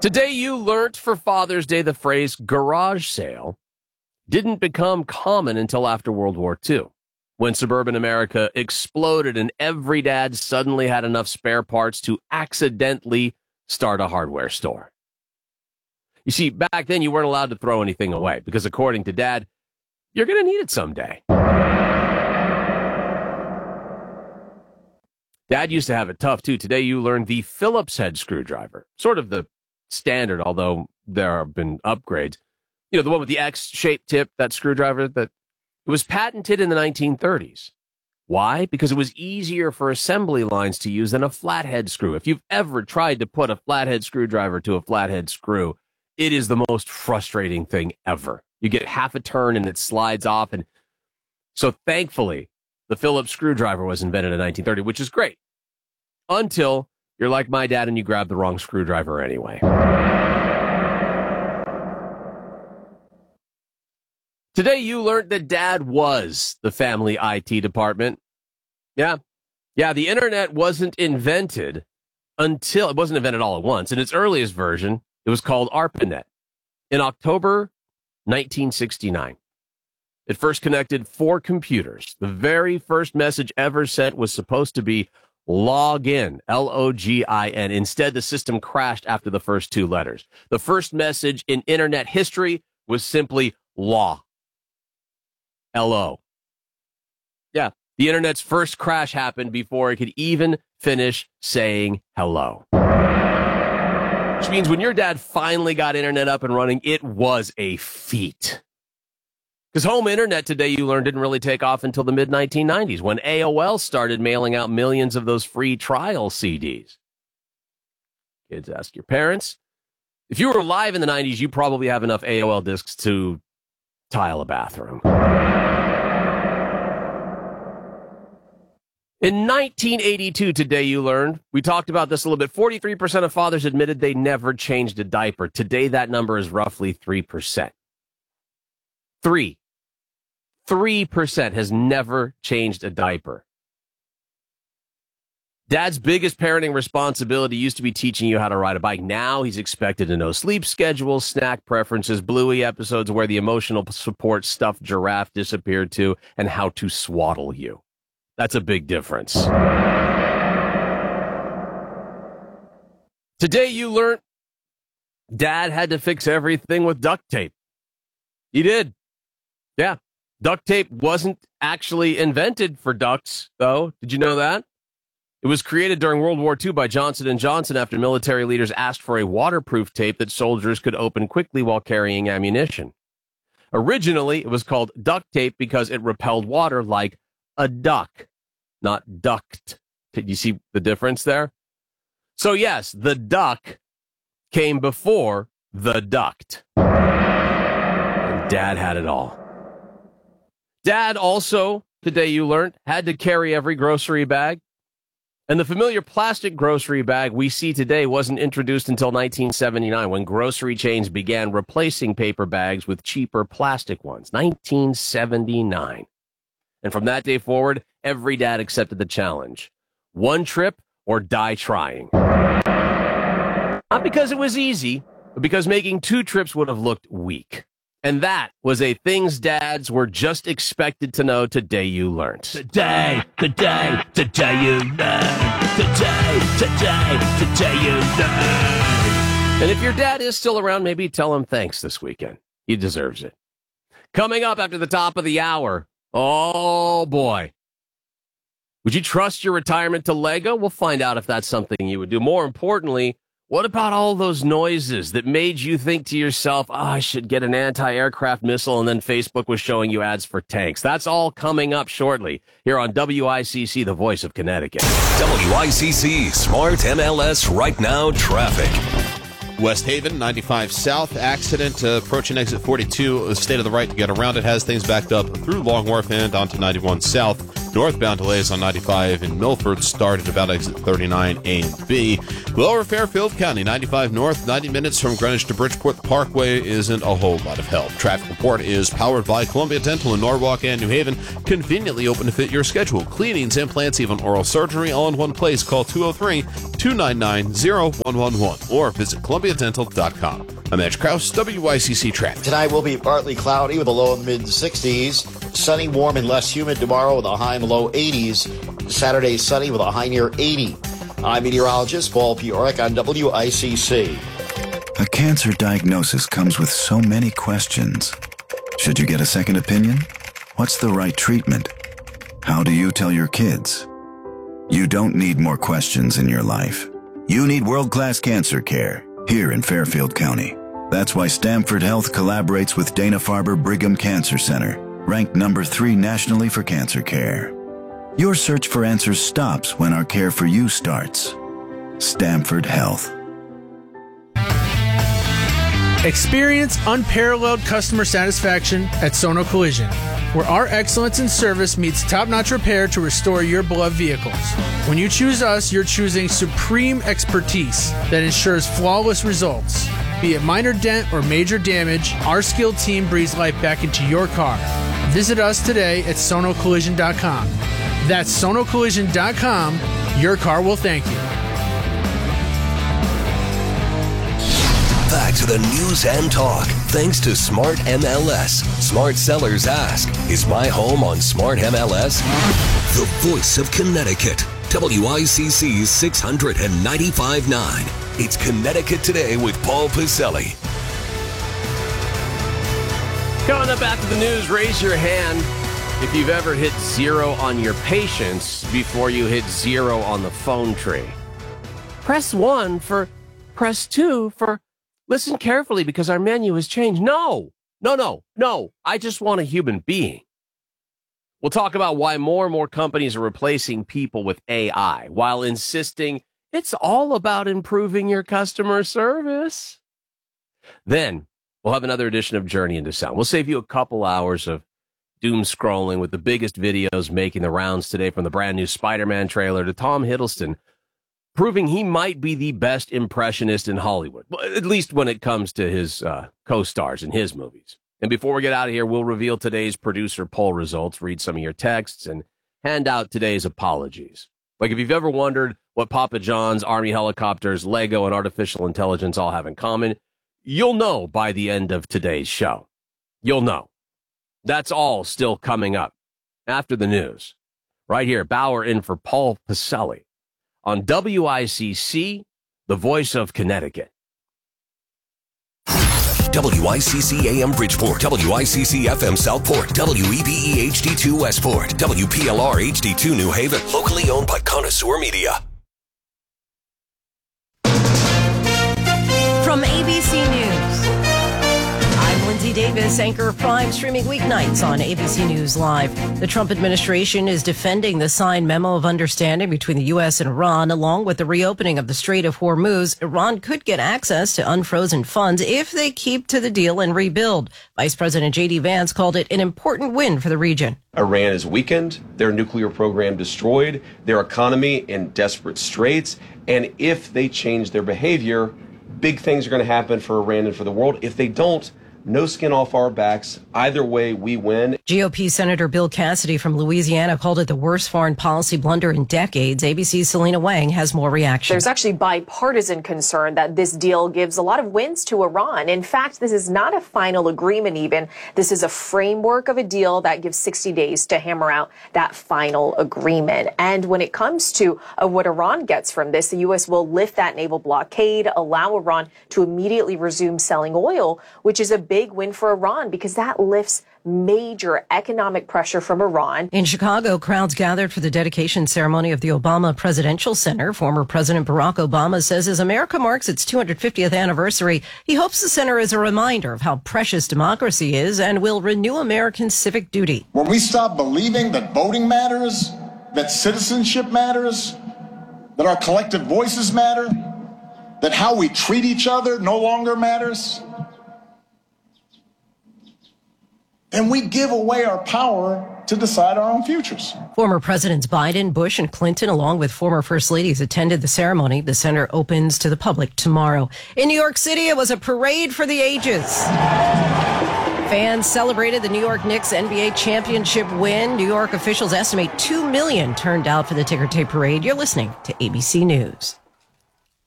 Today you learnt for Father's Day the phrase garage sale didn't become common until after World War II, when suburban America exploded and every dad suddenly had enough spare parts to accidentally start a hardware store. You see, back then you weren't allowed to throw anything away because according to Dad, you're going to need it someday. Dad used to have it tough, too. Today you learned the Phillips head screwdriver, sort of the standard, although there have been upgrades. You know, the one with the X-shaped tip, that screwdriver, that it was patented in the 1930s. Why? Because it was easier for assembly lines to use than a flathead screw. If you've ever tried to put a flathead screwdriver to a flathead screw, it is the most frustrating thing ever. You get half a turn and it slides off. And so thankfully, the Phillips screwdriver was invented in 1930, which is great. Until you're like my dad and you grab the wrong screwdriver anyway. Today you learned that Dad was the family IT department. Yeah, the internet wasn't invented until, it wasn't invented all at once. In its earliest version, it was called ARPANET in October 1969. It first connected 4 computers. The very first message ever sent was supposed to be login, L-O-G-I-N. Instead, the system crashed after the first 2 letters. The first message in internet history was simply law, L-O. Yeah, the internet's first crash happened before it could even finish saying hello. Which means when your dad finally got internet up and running, it was a feat. Because home internet, today you learned, didn't really take off until the mid-1990s, when AOL started mailing out millions of those free trial CDs. Kids, ask your parents. If you were alive in the 90s, you probably have enough AOL discs to tile a bathroom. In 1982, today you learned, we talked about this a little bit, 43% of fathers admitted they never changed a diaper. Today that number is roughly 3%. 3% has never changed a diaper. Dad's biggest parenting responsibility used to be teaching you how to ride a bike. Now he's expected to know sleep schedules, snack preferences, Bluey episodes where the emotional support stuffed giraffe disappeared to, and how to swaddle you. That's a big difference. Today you learned Dad had to fix everything with duct tape. He did. Yeah. Duct tape wasn't actually invented for ducks, though. Did you know that? It was created during World War II by Johnson & Johnson after military leaders asked for a waterproof tape that soldiers could open quickly while carrying ammunition. Originally, it was called duct tape because it repelled water like a duck, not duct. Did you see the difference there? So yes, the duck came before the duct. And Dad had it all. Dad also, today you learned, had to carry every grocery bag. And the familiar plastic grocery bag we see today wasn't introduced until 1979, when grocery chains began replacing paper bags with cheaper plastic ones. 1979. And from that day forward, every dad accepted the challenge. One trip or die trying. Not because it was easy, but because making 2 trips would have looked weak. And that was a things dads were just expected to know. Today you learned. Today you learned. Today you learned. And if your dad is still around, maybe tell him thanks this weekend. He deserves it. Coming up after the top of the hour, oh boy. Would you trust your retirement to Lego? We'll find out if that's something you would do. More importantly, what about all those noises that made you think to yourself, I should get an anti-aircraft missile, and then Facebook was showing you ads for tanks? That's all coming up shortly here on WICC, the voice of Connecticut. WICC Smart MLS Right Now Traffic. West Haven, 95 South, accident approaching exit 42. The state of the right to get around it has things backed up through Long Wharf and onto 91 South. Northbound delays on 95 in Milford start at about exit 39 A and B. Lower Fairfield County, 95 north, 90 minutes from Greenwich to Bridgeport. The Parkway isn't a whole lot of help. Traffic report is powered by Columbia Dental in Norwalk and New Haven. Conveniently open to fit your schedule. Cleanings, implants, even oral surgery, all in one place. Call 203-299-0111 or visit columbiadental.com. I'm Edge Krause, WICC Traffic. Tonight will be partly cloudy with a low in the mid-60s. Sunny, warm, and less humid tomorrow with a high in the low 80s. Saturday, sunny with a high near 80. I'm meteorologist Paul Piorek on WICC. A cancer diagnosis comes with so many questions. Should you get a second opinion? What's the right treatment? How do you tell your kids? You don't need more questions in your life. You need world-class cancer care here in Fairfield County. That's why Stamford Health collaborates with Dana-Farber Brigham Cancer Center, ranked number 3 nationally for cancer care. Your search for answers stops when our care for you starts. Stamford Health. Experience unparalleled customer satisfaction at Sono Collision, where our excellence in service meets top-notch repair to restore your beloved vehicles. When you choose us, you're choosing supreme expertise that ensures flawless results. Be it minor dent or major damage, our skilled team breathes life back into your car. Visit us today at sonocollision.com. That's sonocollision.com. Your car will thank you. Back to the news and talk. Thanks to Smart MLS. Smart Sellers Ask. Is my home on Smart MLS? The voice of Connecticut. WICC's 695.9. It's Connecticut Today with Paul Pacelli. Coming up after the news, raise your hand if you've ever hit 0 on your patience before you hit 0 on the phone tree. Press 1 for, press 2 for, listen carefully because our menu has changed. No. I just want a human being. We'll talk about why more and more companies are replacing people with AI while insisting it's all about improving your customer service. Then we'll have another edition of Journey into Sound. We'll save you a couple hours of doom scrolling with the biggest videos making the rounds today, from the brand new Spider-Man trailer to Tom Hiddleston proving he might be the best impressionist in Hollywood, at least when it comes to his co-stars in his movies. And before we get out of here, we'll reveal today's producer poll results, read some of your texts, and hand out today's apologies. Like, if you've ever wondered what Papa John's, Army helicopters, Lego, and artificial intelligence all have in common, you'll know by the end of today's show. You'll know. That's all still coming up after the news. Right here, Bauer in for Paul Pacelli on WICC, the voice of Connecticut. WICC AM Bridgeport, WICC FM Southport, WEBE HD2 Westport, WPLR HD2 New Haven, locally owned by Connoisseur Media. From ABC News, I'm Lindsay Davis, anchor of Prime, streaming weeknights on ABC News Live. The Trump administration is defending the signed memo of understanding between the U.S. and Iran. Along with the reopening of the Strait of Hormuz, Iran could get access to unfrozen funds if they keep to the deal and rebuild. Vice President J.D. Vance called it an important win for the region. Iran is weakened, their nuclear program destroyed, their economy in desperate straits, and if they change their behavior, big things are going to happen for Iran and for the world. If they don't, no skin off our backs. Either way, we win. GOP Senator Bill Cassidy from Louisiana called it the worst foreign policy blunder in decades. ABC's Selena Wang has more reaction. There's actually bipartisan concern that this deal gives a lot of wins to Iran. In fact, this is not a final agreement even. This is a framework of a deal that gives 60 days to hammer out that final agreement. And when it comes to what Iran gets from this, the U.S. will lift that naval blockade, allow Iran to immediately resume selling oil, which is a big win for Iran because that lifts major economic pressure from Iran. In Chicago, crowds gathered for the dedication ceremony of the Obama Presidential Center. Former President Barack Obama says as America marks its 250th anniversary, he hopes the center is a reminder of how precious democracy is and will renew American civic duty. When we stop believing that voting matters, that citizenship matters, that our collective voices matter, that how we treat each other no longer matters, and we give away our power to decide our own futures. Former Presidents Biden, Bush, and Clinton, along with former First Ladies, attended the ceremony. The center opens to the public tomorrow. In New York City, it was a parade for the ages. Fans celebrated the New York Knicks NBA championship win. New York officials estimate 2 million turned out for the ticker tape parade. You're listening to ABC News.